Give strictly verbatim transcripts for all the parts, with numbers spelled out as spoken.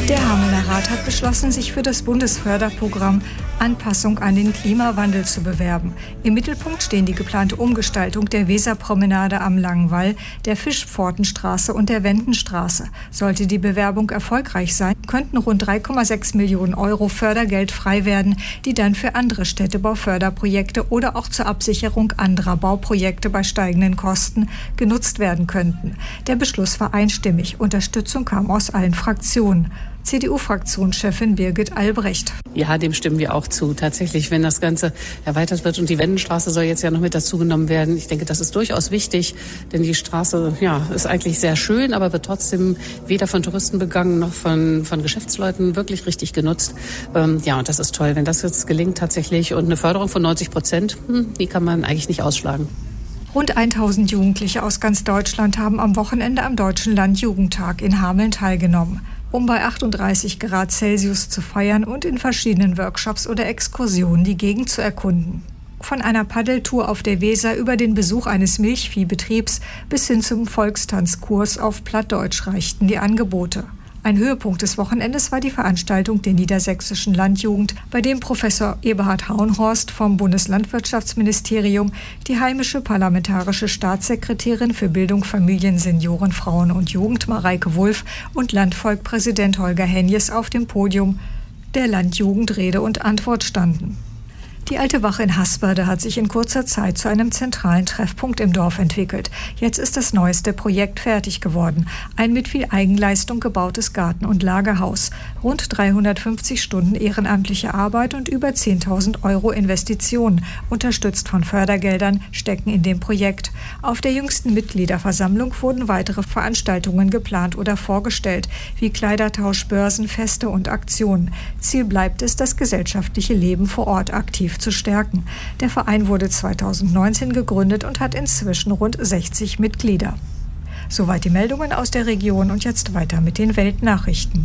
Der Hamelner Rat hat beschlossen, sich für das Bundesförderprogramm Anpassung an den Klimawandel zu bewerben. Im Mittelpunkt stehen die geplante Umgestaltung der Weserpromenade am Langen Wall, der Fischpfortenstraße und der Wendenstraße. Sollte die Bewerbung erfolgreich sein, könnten rund drei Komma sechs Millionen Euro Fördergeld frei werden, die dann für andere Städtebauförderprojekte oder auch zur Absicherung anderer Bauprojekte bei steigenden Kosten genutzt werden könnten. Der Beschluss war einstimmig. Unterstützung kam aus allen Fraktionen. C D U-Fraktionschefin Birgit Albrecht. Ja, dem stimmen wir auch zu. Tatsächlich, wenn das Ganze erweitert wird und die Wendenstraße soll jetzt ja noch mit dazugenommen werden. Ich denke, das ist durchaus wichtig, denn die Straße, ja, ist eigentlich sehr schön, aber wird trotzdem weder von Touristen begangen noch von, von Geschäftsleuten wirklich richtig genutzt. Ähm, ja, und das ist toll, wenn das jetzt gelingt tatsächlich. Und eine Förderung von neunzig Prozent, hm, die kann man eigentlich nicht ausschlagen. Rund tausend Jugendliche aus ganz Deutschland haben am Wochenende am Deutschen Landjugendtag in Hameln teilgenommen, um bei achtunddreißig Grad Celsius zu feiern und in verschiedenen Workshops oder Exkursionen die Gegend zu erkunden. Von einer Paddeltour auf der Weser über den Besuch eines Milchviehbetriebs bis hin zum Volkstanzkurs auf Plattdeutsch reichten die Angebote. Ein Höhepunkt des Wochenendes war die Veranstaltung der Niedersächsischen Landjugend, bei dem Professor Eberhard Hauenhorst vom Bundeslandwirtschaftsministerium, die heimische parlamentarische Staatssekretärin für Bildung, Familien, Senioren, Frauen und Jugend Mareike Wulff und Landvolkpräsident Holger Henjes auf dem Podium der Landjugend Rede und Antwort standen. Die alte Wache in Hasberde hat sich in kurzer Zeit zu einem zentralen Treffpunkt im Dorf entwickelt. Jetzt ist das neueste Projekt fertig geworden. Ein mit viel Eigenleistung gebautes Garten- und Lagerhaus. Rund dreihundertfünfzig Stunden ehrenamtliche Arbeit und über zehntausend Euro Investitionen, unterstützt von Fördergeldern, stecken in dem Projekt. Auf der jüngsten Mitgliederversammlung wurden weitere Veranstaltungen geplant oder vorgestellt, wie Kleidertausch, Börsen, Feste und Aktionen. Ziel bleibt es, das gesellschaftliche Leben vor Ort aktiv zu stärken. Der Verein wurde zweitausendneunzehn gegründet und hat inzwischen rund sechzig Mitglieder. Soweit die Meldungen aus der Region und jetzt weiter mit den Weltnachrichten.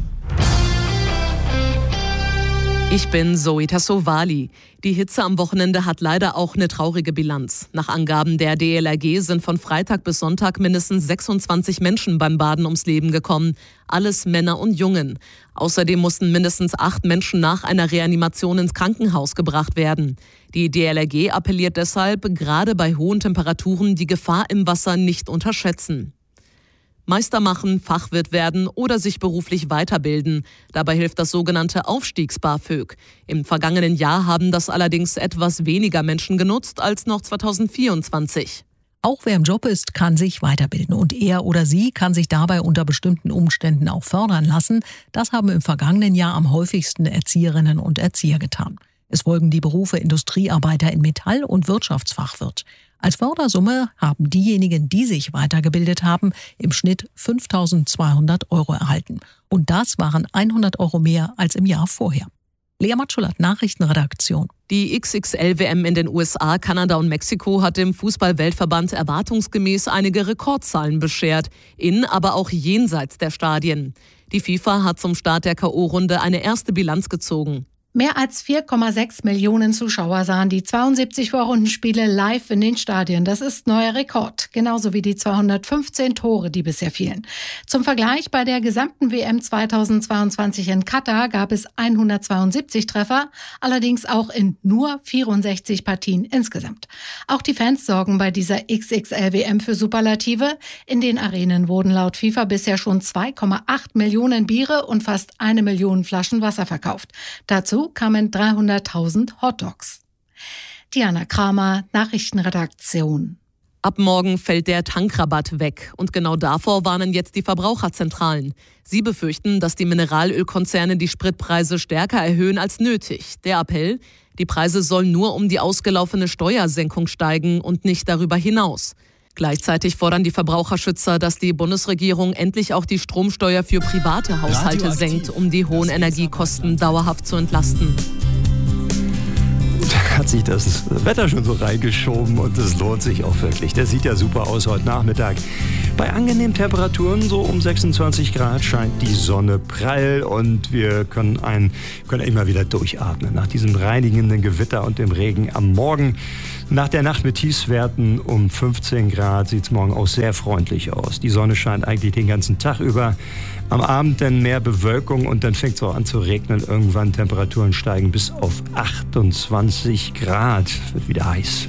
Ich bin Zoe Tassovali. Die Hitze am Wochenende hat leider auch eine traurige Bilanz. Nach Angaben der D L R G sind von Freitag bis Sonntag mindestens sechsundzwanzig Menschen beim Baden ums Leben gekommen. Alles Männer und Jungen. Außerdem mussten mindestens acht Menschen nach einer Reanimation ins Krankenhaus gebracht werden. Die D L R G appelliert deshalb, gerade bei hohen Temperaturen die Gefahr im Wasser nicht unterschätzen. Meister machen, Fachwirt werden oder sich beruflich weiterbilden. Dabei hilft das sogenannte Aufstiegs-BAföG. Im vergangenen Jahr haben das allerdings etwas weniger Menschen genutzt als noch zweitausendvierundzwanzig. Auch wer im Job ist, kann sich weiterbilden und er oder sie kann sich dabei unter bestimmten Umständen auch fördern lassen. Das haben im vergangenen Jahr am häufigsten Erzieherinnen und Erzieher getan. Es folgen die Berufe Industriearbeiter in Metall und Wirtschaftsfachwirt. Als Fördersumme haben diejenigen, die sich weitergebildet haben, im Schnitt fünftausendzweihundert Euro erhalten. Und das waren hundert Euro mehr als im Jahr vorher. Lea Matschulat, Nachrichtenredaktion. Die X X L W M in den U S A, Kanada und Mexiko hat dem Fußball-Weltverband erwartungsgemäß einige Rekordzahlen beschert, in, aber auch jenseits der Stadien. Die FIFA hat zum Start der K O-Runde eine erste Bilanz gezogen. Mehr als vier Komma sechs Millionen Zuschauer sahen die zweiundsiebzig Vorrundenspiele live in den Stadien. Das ist neuer Rekord, genauso wie die zweihundertfünfzehn Tore, die bisher fielen. Zum Vergleich, bei der gesamten W M zweitausendzweiundzwanzig in Katar gab es hundertzweiundsiebzig Treffer, allerdings auch in nur vierundsechzig Partien insgesamt. Auch die Fans sorgen bei dieser X X L W M für Superlative. In den Arenen wurden laut FIFA bisher schon zwei Komma acht Millionen Biere und fast eine Million Flaschen Wasser verkauft. Dazu kamen dreihunderttausend Hotdogs. Diana Kramer, Nachrichtenredaktion. Ab morgen fällt der Tankrabatt weg. Und genau davor warnen jetzt die Verbraucherzentralen. Sie befürchten, dass die Mineralölkonzerne die Spritpreise stärker erhöhen als nötig. Der Appell: Die Preise sollen nur um die ausgelaufene Steuersenkung steigen und nicht darüber hinaus. Gleichzeitig fordern die Verbraucherschützer, dass die Bundesregierung endlich auch die Stromsteuer für private Haushalte senkt, um die hohen Energiekosten dauerhaft zu entlasten. Da hat sich das Wetter schon so reingeschoben und es lohnt sich auch wirklich. Der sieht ja super aus heute Nachmittag. Bei angenehmen Temperaturen, so um sechsundzwanzig Grad, scheint die Sonne prall und wir können, ein, können immer wieder durchatmen. Nach diesem reinigenden Gewitter und dem Regen am Morgen. Nach der Nacht mit Tiefstwerten um fünfzehn Grad sieht es morgen auch sehr freundlich aus. Die Sonne scheint eigentlich den ganzen Tag über. Am Abend dann mehr Bewölkung und dann fängt es auch an zu regnen. Irgendwann Temperaturen steigen bis auf achtundzwanzig Grad. Wird wieder heiß.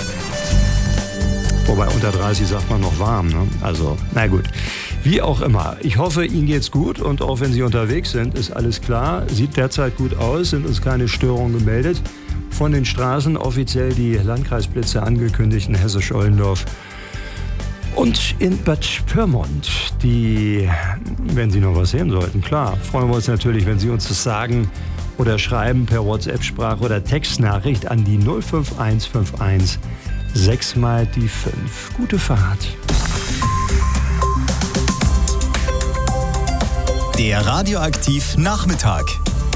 Wobei unter dreißig sagt man noch warm, ne? Also, na gut. Wie auch immer. Ich hoffe, Ihnen geht's gut und auch wenn Sie unterwegs sind, ist alles klar. Sieht derzeit gut aus, sind uns keine Störungen gemeldet. Von den Straßen offiziell die Landkreisblitze angekündigt in Hessisch-Ollendorf und in Bad Pyrmont. Die, wenn Sie noch was sehen sollten, klar, freuen wir uns natürlich, wenn Sie uns das sagen oder schreiben per WhatsApp-Sprache oder Textnachricht an die null fünf eins fünf eins sechs mal die fünf. Gute Fahrt. Der Radioaktiv Nachmittag.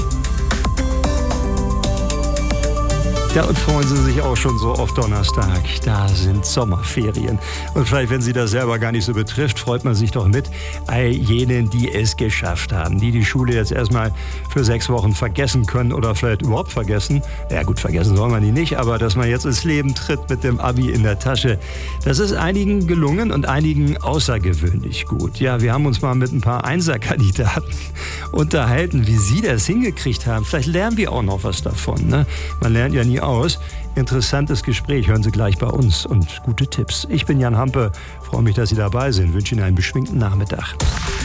Ja, und freuen Sie sich auch schon so auf Donnerstag. Da sind Sommerferien. Und vielleicht, wenn Sie das selber gar nicht so betrifft, freut man sich doch mit all jenen, die es geschafft haben. Die die Schule jetzt erstmal für sechs Wochen vergessen können oder vielleicht überhaupt vergessen. Ja gut, vergessen soll man die nicht, aber dass man jetzt ins Leben tritt mit dem Abi in der Tasche, das ist einigen gelungen und einigen außergewöhnlich gut. Ja, wir haben uns mal mit ein paar Einserkandidaten unterhalten, wie sie das hingekriegt haben. Vielleicht lernen wir auch noch was davon, ne? Man lernt ja nie aus. Interessantes Gespräch, hören Sie gleich bei uns und gute Tipps. Ich bin Jan Hampe, freue mich, dass Sie dabei sind, wünsche Ihnen einen beschwingten Nachmittag.